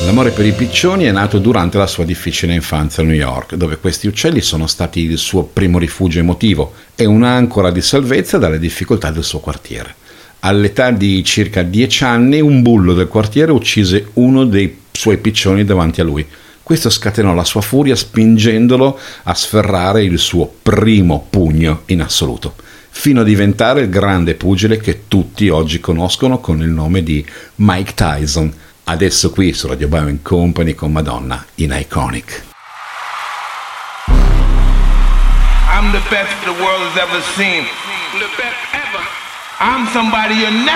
L'amore per i piccioni è nato durante la sua difficile infanzia a New York, dove questi uccelli sono stati il suo primo rifugio emotivo e un'ancora di salvezza dalle difficoltà del suo quartiere. All'età di circa 10 anni, un bullo del quartiere uccise uno dei suoi piccioni davanti a lui. Questo scatenò la sua furia, spingendolo a sferrare il suo primo pugno in assoluto, fino a diventare il grande pugile che tutti oggi conoscono con il nome di Mike Tyson. Adesso qui su Radio Bioman Company con Madonna in Iconic. I'm the best the world has ever seen. The best ever. I'm somebody you're never